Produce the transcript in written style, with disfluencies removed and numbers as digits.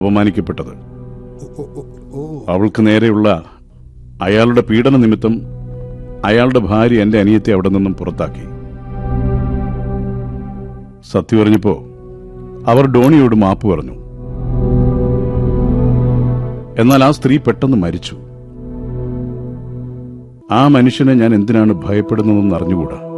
അപമാനിക്കപ്പെട്ടത്. അവൾക്ക് നേരെയുള്ള അയാളുടെ പീഡന നിമിത്തം അയാളുടെ ഭാര്യ എന്റെ അനിയത്തെ അവിടെ നിന്നും പുറത്താക്കി. സത്യം പറഞ്ഞപ്പോ അവർ ഡോണിയോട് മാപ്പ് പറഞ്ഞു. എന്നാൽ ആ സ്ത്രീ പെട്ടെന്ന് മരിച്ചു. ആ മനുഷ്യനെ ഞാൻ എന്തിനാണ് ഭയപ്പെടുന്നതെന്ന് അറിഞ്ഞുകൂടാ.